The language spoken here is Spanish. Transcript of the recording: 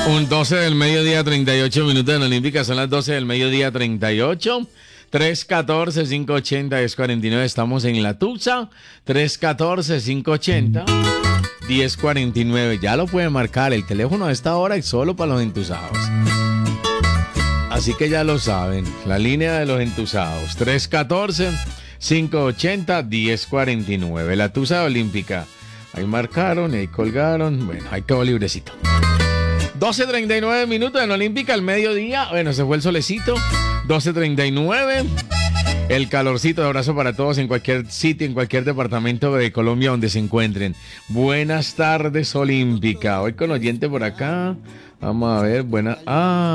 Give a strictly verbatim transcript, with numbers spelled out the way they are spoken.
Un doce del mediodía, treinta y ocho minutos en Olímpica. Son las doce del mediodía, treinta y ocho. tres uno cuatro, cinco ocho cero, uno cero cuatro nueve. Estamos en La Tusa. tres uno cuatro, cinco ocho cero, uno cero cuatro nueve. Ya lo pueden marcar. El teléfono a esta hora y solo para los entusados. Así que ya lo saben. La línea de los entusados. tres uno cuatro, cinco ocho cero, uno cero cuatro nueve. La Tusa Olímpica. Ahí marcaron, ahí colgaron. Bueno, ahí quedó librecito. doce treinta y nueve minutos en Olímpica, al mediodía. Bueno, se fue el solecito. doce treinta y nueve. El calorcito. De abrazo para todos en cualquier sitio, en cualquier departamento de Colombia donde se encuentren. Buenas tardes, Olímpica. Hoy con oyente por acá. Vamos a ver, buena. Ah.